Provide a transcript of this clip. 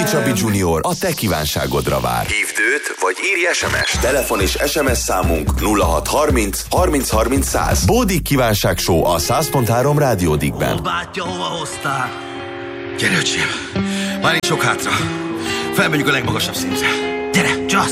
Csabi Junior a te kívánságodra vár. Hívd őt, vagy írj SMS-t. Telefon és SMS számunk 0630 30 30 100. Bódik kívánság show a 100.3 Rádió Dickben. Ó, bátya, hova hoztál? Gyere, öcsém, már nincs sok hátra. Felmegyünk a legmagasabb szintre. Gyere, csasz!